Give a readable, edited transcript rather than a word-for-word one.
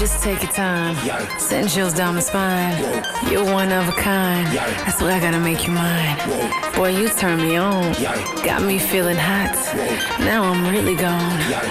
just take your time. Send chills down my spine. You're one of a kind. That's why I gotta make you mine. Boy, you turn me on. Got me feeling hot. Now I'm really gone.